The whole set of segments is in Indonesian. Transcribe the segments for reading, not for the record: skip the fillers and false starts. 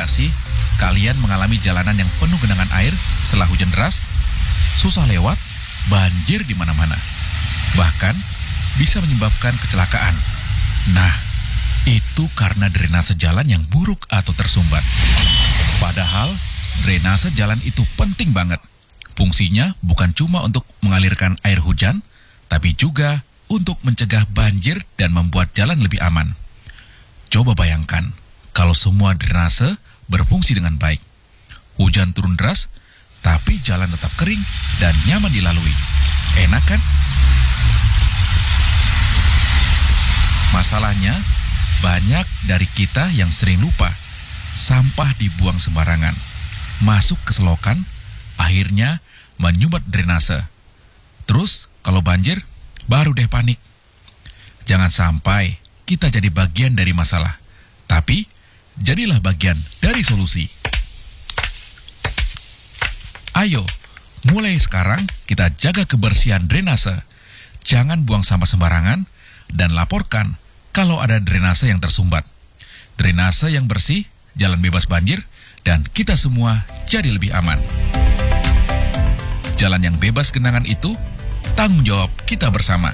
nggak sih kalian mengalami jalanan yang penuh genangan air setelah hujan deras? Susah lewat, banjir di mana-mana. Bahkan bisa menyebabkan kecelakaan. Nah, itu karena drainase jalan yang buruk atau tersumbat. Padahal drainase jalan itu penting banget. Fungsinya bukan cuma untuk mengalirkan air hujan, tapi juga untuk mencegah banjir dan membuat jalan lebih aman. Coba bayangkan, kalau semua drainase berfungsi dengan baik. Hujan turun deras, tapi jalan tetap kering dan nyaman dilalui. Enak kan? Masalahnya, banyak dari kita yang sering lupa. Sampah dibuang sembarangan, masuk ke selokan, akhirnya menyumbat drainase. Terus, kalau banjir, baru deh panik. Jangan sampai kita jadi bagian dari masalah, tapi jadilah bagian dari solusi. Ayo, mulai sekarang kita jaga kebersihan drainase. Jangan buang sampah sembarangan dan laporkan kalau ada drainase yang tersumbat. Drainase yang bersih, jalan bebas banjir, dan kita semua jadi lebih aman. Jalan yang bebas genangan itu tanggung jawab kita bersama.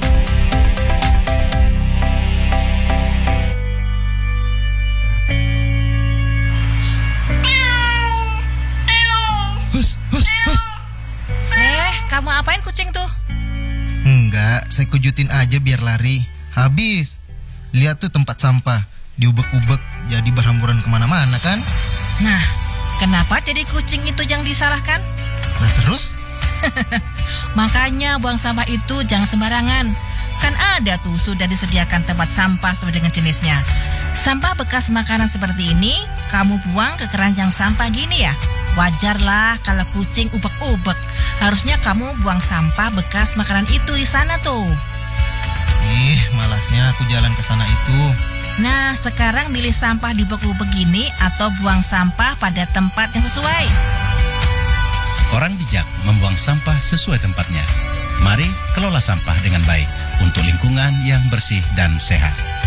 Kamu apain kucing tuh? Enggak, saya kujutin aja biar lari. Habis. Lihat tuh tempat sampah. Diubek-ubek jadi berhamburan kemana-mana kan? Nah, kenapa jadi kucing itu yang disalahkan? Nah terus? Makanya buang sampah itu jangan sembarangan. Kan ada tuh sudah disediakan tempat sampah sesuai dengan jenisnya. Sampah bekas makanan seperti ini kamu buang ke keranjang sampah gini ya? Wajarlah kalau kucing ubek-ubek. Harusnya kamu buang sampah bekas makanan itu di sana tuh. Malasnya aku jalan ke sana itu. Nah, sekarang milih sampah di ubek-ubek gini atau buang sampah pada tempat yang sesuai. Orang bijak membuang sampah sesuai tempatnya. Mari kelola sampah dengan baik untuk lingkungan yang bersih dan sehat.